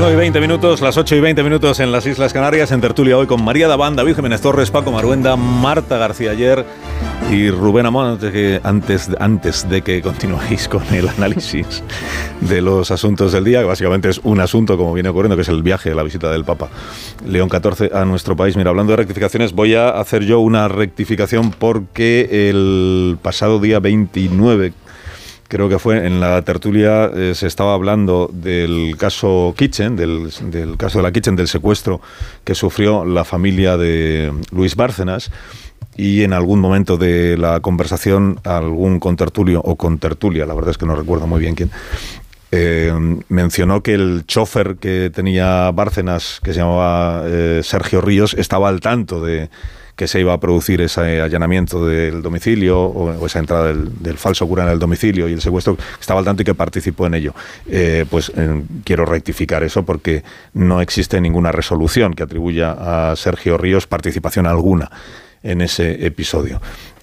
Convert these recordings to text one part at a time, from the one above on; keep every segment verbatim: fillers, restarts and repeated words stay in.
nueve y veinte minutos, las ocho y veinte minutos en las Islas Canarias, en tertulia hoy con María Daván, David Jiménez Torres, Paco Maruenda, Marta García Ayer y Rubén Amón. Antes de, que, antes, antes de que continuéis con el análisis de los asuntos del día, que básicamente es un asunto, como viene ocurriendo, que es el viaje, la visita del Papa León catorce a nuestro país. Mira, hablando de rectificaciones, voy a hacer yo una rectificación porque el pasado día veintinueve, creo que fue, en la tertulia eh, se estaba hablando del caso Kitchen, del, del caso de la Kitchen, del secuestro que sufrió la familia de Luis Bárcenas, y en algún momento de la conversación algún contertulio o contertulia, la verdad es que no recuerdo muy bien quién, eh, mencionó que el chofer que tenía Bárcenas, que se llamaba eh, Sergio Ríos, estaba al tanto de que se iba a producir ese allanamiento del domicilio o, o esa entrada del, del falso cura en el domicilio y el secuestro, estaba al tanto y que participó en ello. Eh, pues eh, quiero rectificar eso porque no existe ninguna resolución que atribuya a Sergio Ríos participación alguna en ese episodio.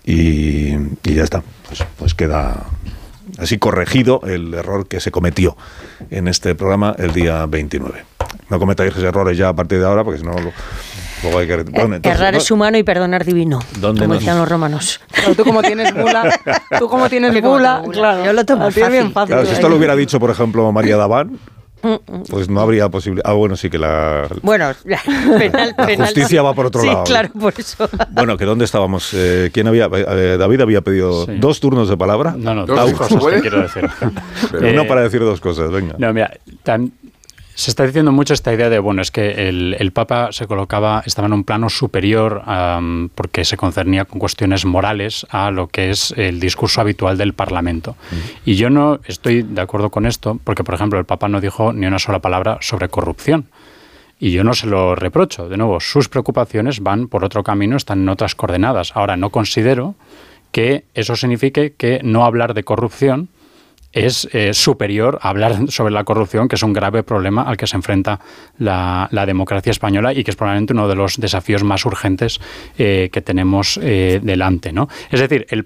Y, y ya está, pues, pues queda así corregido el error que se cometió en este programa el día veintinueve. No cometáis errores ya a partir de ahora, porque si no... Lo, Hay que... bueno, entonces, errar ¿no? es humano y perdonar divino, como nos... decían los romanos. Claro, tú como tienes bula, tú como tienes bula, claro, yo lo tomo fácil. Bien fácil. Claro, si esto lo hubiera dicho, por ejemplo, María Daván, pues no habría posibilidad. Ah, bueno, sí que la... Bueno, penal, la penal, justicia va por otro sí, lado. Sí, claro, por eso. Bueno, que ¿dónde estábamos? Eh, ¿Quién había? Eh, David había pedido sí. dos turnos de palabra. No, no, dos cosas que quiero decir. Pero eh, uno para decir dos cosas, venga. No, mira, tan... Se está diciendo mucho esta idea de, bueno, es que el, el Papa se colocaba, estaba en un plano superior um, porque se concernía con cuestiones morales a lo que es el discurso habitual del Parlamento. Mm. Y yo no estoy de acuerdo con esto porque, por ejemplo, el Papa no dijo ni una sola palabra sobre corrupción. Y yo no se lo reprocho. De nuevo, sus preocupaciones van por otro camino, están en otras coordenadas. Ahora, no considero que eso signifique que no hablar de corrupción es eh, superior a hablar sobre la corrupción, que es un grave problema al que se enfrenta la, la democracia española y que es probablemente uno de los desafíos más urgentes eh, que tenemos eh, delante, ¿no? Es decir, el,